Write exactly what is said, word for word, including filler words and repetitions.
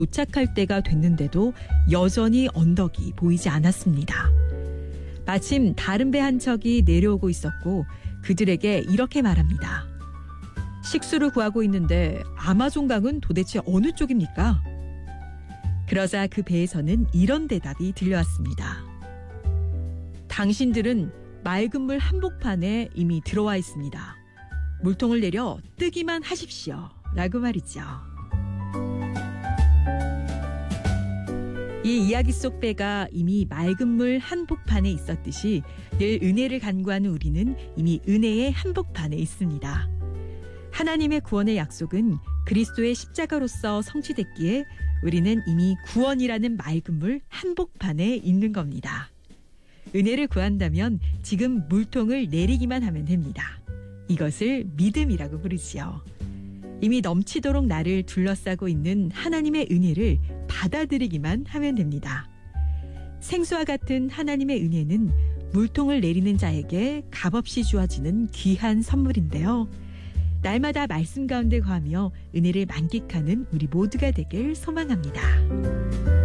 도착할 때가 됐는데도 여전히 언덕이 보이지 않았습니다. 마침 다른 배 한 척이 내려오고 있었고 그들에게 이렇게 말합니다. 식수를 구하고 있는데 아마존강은 도대체 어느 쪽입니까? 그러자 그 배에서는 이런 대답이 들려왔습니다. 당신들은 맑은 물 한복판에 이미 들어와 있습니다. 물통을 내려 뜨기만 하십시오. 라고 말이죠. 이 이야기 속 배가 이미 맑은 물 한복판에 있었듯이 늘 은혜를 간구하는 우리는 이미 은혜의 한복판에 있습니다. 하나님의 구원의 약속은 그리스도의 십자가로서 성취됐기에 우리는 이미 구원이라는 맑은 물 한복판에 있는 겁니다. 은혜를 구한다면 지금 물통을 내리기만 하면 됩니다. 이것을 믿음이라고 부르지요. 이미 넘치도록 나를 둘러싸고 있는 하나님의 은혜를 받아들이기만 하면 됩니다. 생수와 같은 하나님의 은혜는 물통을 내리는 자에게 값없이 주어지는 귀한 선물인데요. 날마다 말씀 가운데 거하며 은혜를 만끽하는 우리 모두가 되길 소망합니다.